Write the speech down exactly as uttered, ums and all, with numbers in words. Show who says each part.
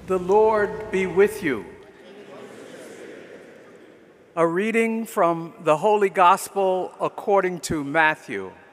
Speaker 1: The Lord be with you. A reading from the Holy Gospel according to Matthew.